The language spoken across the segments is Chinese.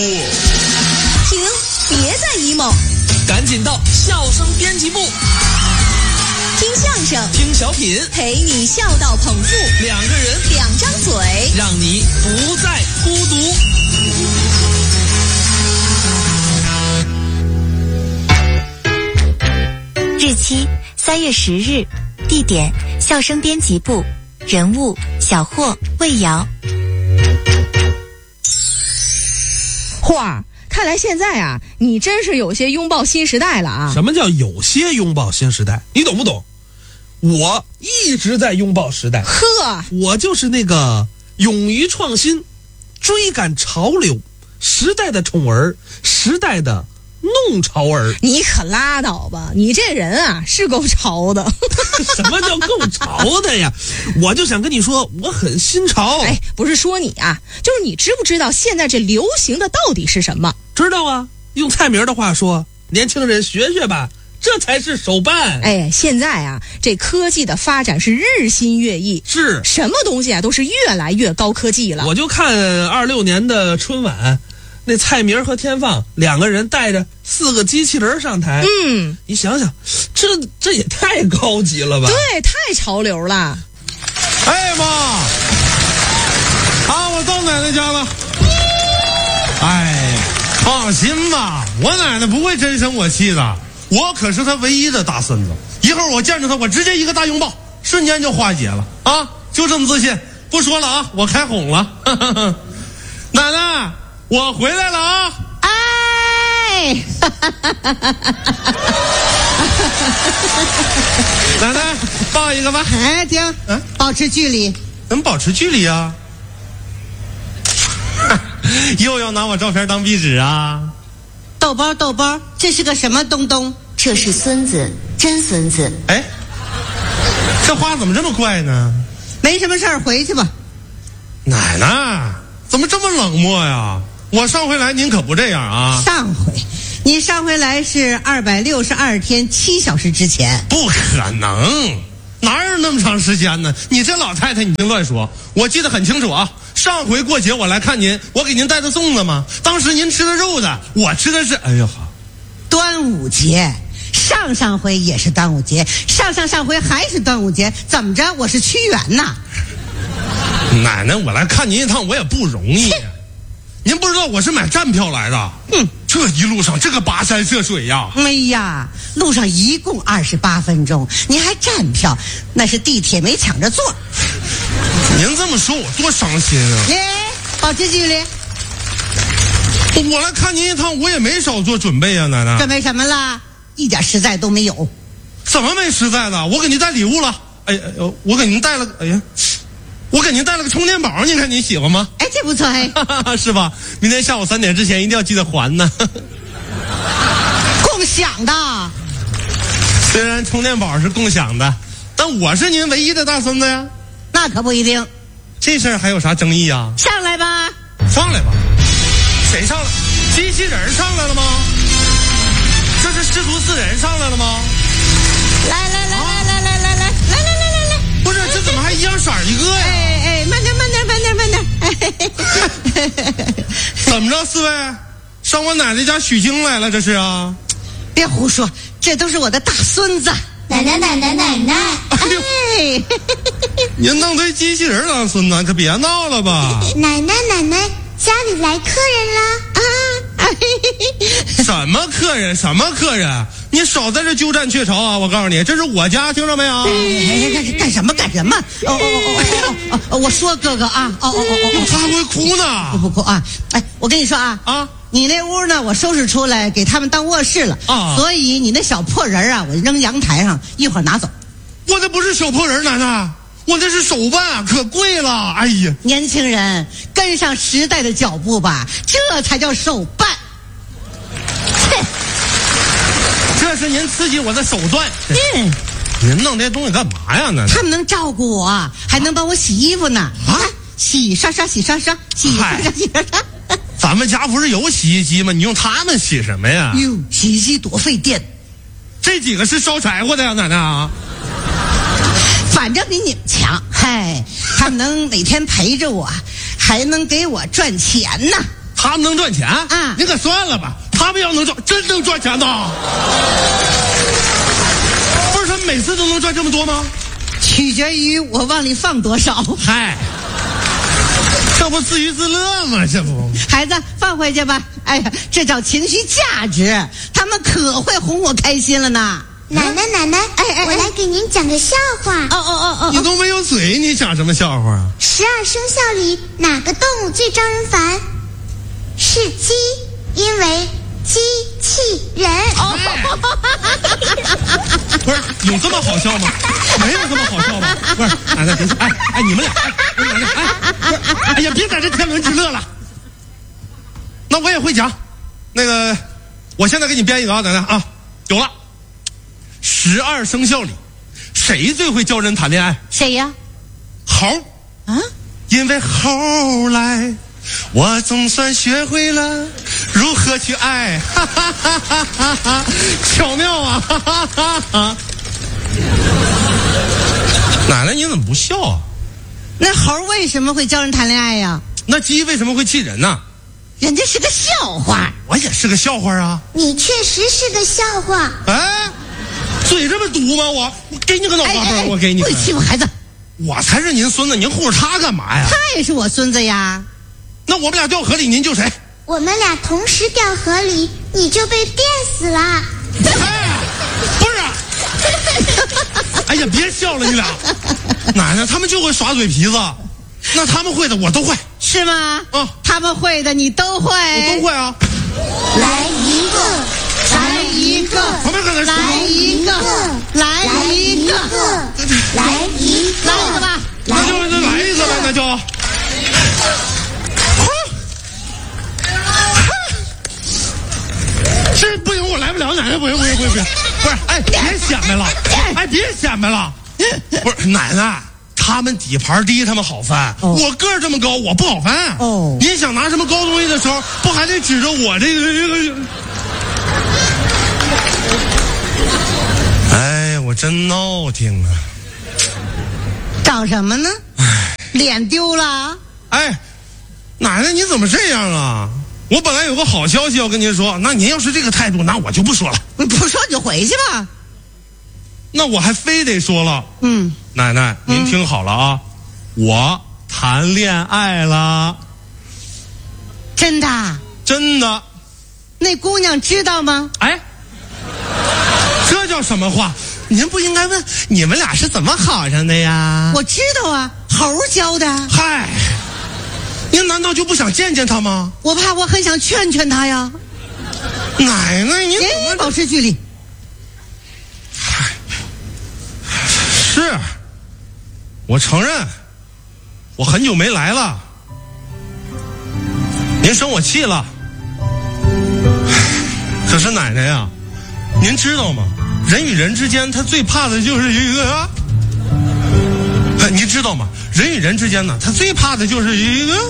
停，别再 emo， 赶紧到笑声编辑部， 听相声， 听小品， 陪你笑到捧腹， 两个人， 两张嘴， 让你不再孤独。 日期3月10日，地点笑声编辑部，人物小霍、魏瑶。 嚯，看来现在啊，你真是有些拥抱新时代了啊！ 什么叫有些拥抱新时代？你懂不懂？我一直在拥抱时代。 呵， 我就是那个勇于创新、追赶潮流、时代的宠儿，时代的弄潮儿。 你可拉倒吧，你这人啊是够潮的。 什么叫够潮的呀？我就想跟你说，我很新潮。 哎，不是说你啊，就是你知不知道现在这流行的到底是什么？ 知道啊，用蔡明的话说，年轻人学学吧，这才是手办。 哎，现在啊，这科技的发展是日新月异， 是什么东西啊都是越来越高科技了。 我就看26年的春晚，那蔡明和天放两个人带着4个机器人上台，你想想，这也太高级了吧？ 对，太潮流了。 哎妈，我到奶奶家了。哎，放心吧，我奶奶不会真生我气的，我可是她唯一的大孙子。一会儿我见着她，我直接一个大拥抱，瞬间就化解了啊！就这么自信，不说了啊，我开哄了。奶奶，我回来了啊！ 哎， 奶奶，抱一个吧。 哎，停，保持距离。 怎么保持距离啊？又要拿我照片当壁纸啊？ 豆包，这是个什么东东？ 这是孙子，真孙子。 哎，这话怎么这么怪呢？ 没什么事儿，回去吧。 奶奶，怎么这么冷漠呀？我上回来您可不这样啊。 你上回来是262天7小时之前。 不可能，哪有那么长时间呢？你这老太太你别乱说，我记得很清楚啊。上回过节我来看您，我给您带的粽子吗？当时您吃的肉的，我吃的是端午节。上回也是端午节，上回还是端午节，怎么着？我是屈原呐。 奶奶，我来看您一趟我也不容易。您不知道我是买站票来的。这一路上这个跋山涉水呀。 哎呀，路上一共28分钟，您还站票，那是地铁没抢着座。 您这么说我多伤心啊。 保持距离。 我来看您一趟我也没少做准备啊，奶奶。 准备什么了？一点实在都没有。 怎么没实在的？我给您带礼物了。我给您带了我给您带了个充电宝，您看您喜欢吗？ 哎，这不错哎。 是吧？明天下午3点之前一定要记得还呢。 共享的。 虽然充电宝是共享的，但我是您唯一的大孙子呀。 那可不一定。 这事儿还有啥争议啊？ 上来吧。 上来吧。谁上来？机器人上来了吗？这是师徒4人上来了吗？ 来， 不是，这怎么还一样色一个呀？ 哎，慢点。 怎么着，4位上我奶奶家取经来了？这是啊？ 别胡说，这都是我的大孙子。 奶奶。 哎， 您弄堆机器人当孙子，可别闹了吧？ 奶奶，家里来客人了啊！ 什么客人？你少在这鸠占鹊巢啊！我告诉你，这是我家，听着没有？ 干什么？我说哥哥啊， 他还会哭呢？ 不哭啊！哎，我跟你说啊，你那屋呢，我收拾出来给他们当卧室了啊，所以你那小破人啊，我扔阳台上，一会儿拿走。 我这不是小破人，奶奶，我这是手办，可贵了。哎呀， 年轻人跟上时代的脚步吧，这才叫手办。 这是您刺激我的手段。您弄这东西干嘛呀？呢？ 他们能照顾我，还能帮我洗衣服呢。洗刷刷。 咱们家不是有洗衣机吗？你用它们洗什么呀？ 洗衣机多费电。 这几个是烧柴火的呀，奶奶啊。 反正比你们强。嗨，他们能每天陪着我，还能给我赚钱呢。 他们能赚钱啊？ 你可算了吧，他们要能赚，真能赚钱呐！不是他们每次都能赚这么多吗？ 取决于我往里放多少。 嗨，这不自娱自乐吗？这不， 孩子放回去吧。哎呀，这叫情绪价值，他们可会哄我开心了呢。 奶奶，我来给您讲个笑话。 你都没有嘴，你讲什么笑话啊 ？12生肖里哪个动物最招人烦？是鸡，因为机器人。 不是有这么好笑吗？没有这么好笑吗？不是，奶奶别说，哎，你们俩，奶奶，不是，哎呀，别在这天伦之乐了。那我也会讲，那个，我现在给你编一个啊，奶奶啊，有了。12生肖里，谁最会教人谈恋爱？ 谁呀？ 猴啊， 因为猴来，我总算学会了如何去爱，哈哈哈哈哈哈，巧妙啊！哈哈哈哈。奶奶，你怎么不笑啊？ 那猴为什么会教人谈恋爱呀？ 那鸡为什么会气人呢？ 人家是个笑话。 我也是个笑话啊。 你确实是个笑话。 哎，嘴这么毒吗？我给你个脑瓜崩，我给你。 不欺负孩子。 我才是您孙子，您护着他干嘛呀？ 他也是我孙子呀。 那我们俩掉河里，您救谁？ 我们俩同时掉河里，你就被电死了。 哎，不是。哎呀，别笑了，你俩。奶奶，他们就会耍嘴皮子，那他们会的我都会。 是吗？ 啊， 他们会的你都会。 我都会啊。 来一个， 来一个， 来一个， 来一个， 来一个， 来一个吧。 那就来一个呗，那就。这不行，我来不了，奶奶，不行，不是，哎，别显摆了，哎，别显摆了，不是，奶奶，他们底盘低，他们好翻，我个儿这么高，我不好翻。哦，您想拿什么高东西的时候，不还得指着我这个？哎，我真闹挺啊！ 找什么呢？脸丢了？ 哎，奶奶，你怎么这样啊？我本来有个好消息要跟您说，那您要是这个态度，那我就不说了。 不说你就回去吧。 那我还非得说了。奶奶，您听好了啊，我谈恋爱了。 真的？ 真的。 那姑娘知道吗？ 哎，这叫什么话？您不应该问你们俩是怎么好上的呀？ 我知道啊，猴教的。 嗨。您难道就不想见见他吗？ 我怕我很想劝劝他呀。 奶奶，您怎么保持距离？ 是，我承认，我很久没来了，您生我气了。可是奶奶呀，您知道吗？人与人之间，他最怕的就是一个。您知道吗？人与人之间呢，他最怕的就是一个。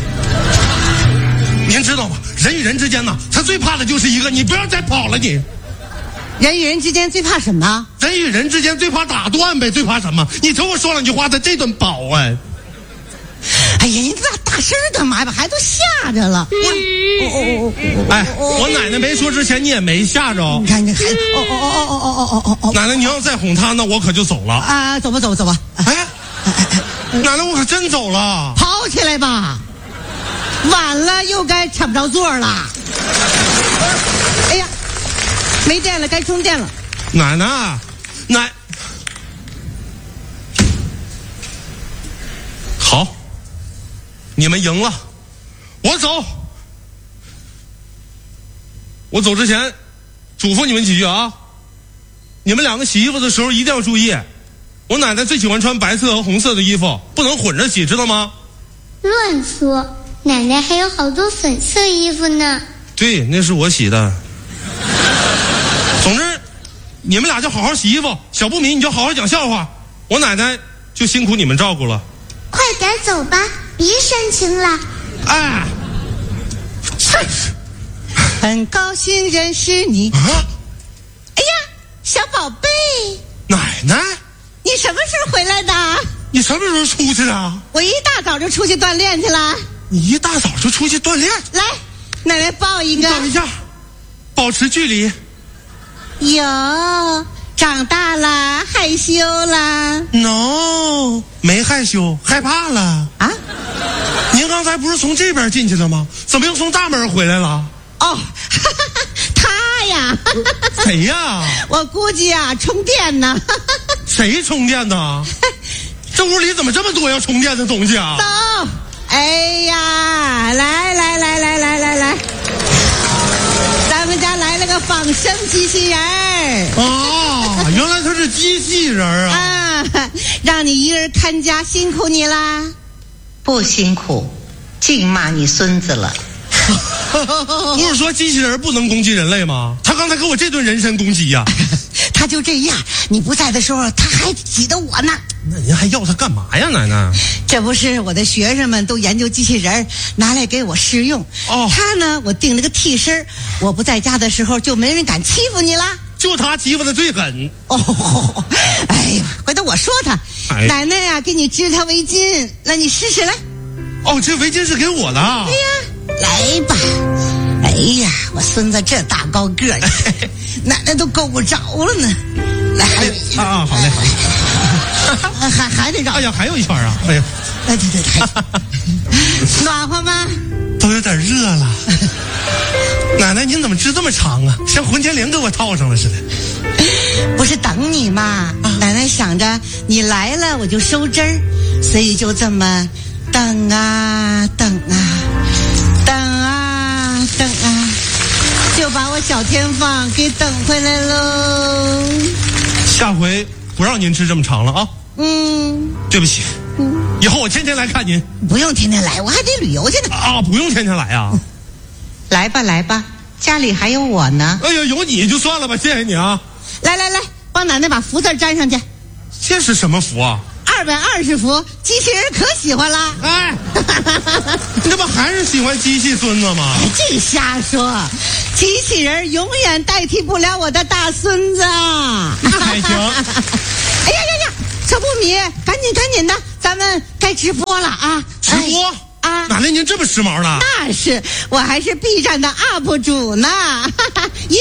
您知道吗？人与人之间呢，他最怕的就是一个。你不要再跑了，你。 人与人之间最怕什么？ 人与人之间最怕打断呗，最怕什么？你瞅我说两句话，他这顿饱啊！ 哎呀，你大声干嘛呀？把孩子都吓着了。 哎，我奶奶没说之前，你也没吓着。 你看这孩子， 奶奶，你要再哄他，那我可就走了啊！走吧。 哎，奶奶，我可真走了。 跑起来吧，晚了又该抢不着座了。哎呀，没电了，该充电了。 奶奶，好，你们赢了，我走。我走之前，嘱咐你们几句啊，你们两个洗衣服的时候一定要注意。我奶奶最喜欢穿白色和红色的衣服，不能混着洗，知道吗？ 乱说，奶奶还有好多粉色衣服呢。 对，那是我洗的。总之，你们俩就好好洗衣服，小不敏你就好好讲笑话，我奶奶就辛苦你们照顾了。 快点走吧，别煽情了。 哎， 很高兴认识你。 啊！ 哎呀，小宝贝， 奶奶， 你什么时候回来的？ 你什么时候出去的？ 我一大早就出去锻炼去了。 你一大早就出去锻炼？ 来，奶奶抱一个。 等一下，保持距离。 有，长大了，害羞了 ？No， 没害羞，害怕了。 啊？ 您刚才不是从这边进去的吗？怎么又从大门回来了？ 哦，他呀。 谁呀？ 我估计啊，充电呢。 谁充电呢？这屋里怎么这么多要充电的东西啊？ 走，哎呀，来，咱们家来了个仿生机器人儿。 啊，原来他是机器人啊！ 啊，让你一个人看家，辛苦你啦。 不辛苦，净骂你孙子了。 不是说机器人不能攻击人类吗？他刚才给我这顿人身攻击呀！ 他就这样，你不在的时候他还挤得我呢。 那您还要他干嘛呀，奶奶？ 这不是我的学生们都研究机器人拿来给我试用。哦，他呢，我定了个替身，我不在家的时候就没人敢欺负你啦。 就他欺负的最狠。 哦，哎呀，回头我说他，奶奶呀，给你织条围巾，来你试试来。 哦，这围巾是给我的啊。 对呀，来吧。哎呀，我孙子这大高个儿，奶奶都够不着了呢。来， 好嘞。 还得绕。 哎呀，还有一圈啊！哎呀， 对，暖和吗？ 都有点热了。奶奶，您怎么织这么长啊？像混天绫给我套上了似的。 不是等你嘛？奶奶想着你来了我就收针儿，所以就这么等啊，就把我小天放给等回来喽。 下回不让您织这么长了啊。对不起。以后我天天来看您。 不用天天来，我还得旅游去呢。 啊，不用天天来啊。 来吧，家里还有我呢。 哎呀，有你就算了吧，谢谢你啊。 来，帮奶奶把福字粘上去。 这是什么福啊 ？220福，机器人可喜欢了。 哎，你这不还是喜欢机器孙子吗？ 这瞎说，机器人永远代替不了我的大孙子。 还行。 哎呀，小布米，赶紧的，咱们该直播了啊！ 直播哪来您这么时髦呢？ 那是，我还是 B 站的 UP 主呢。耶！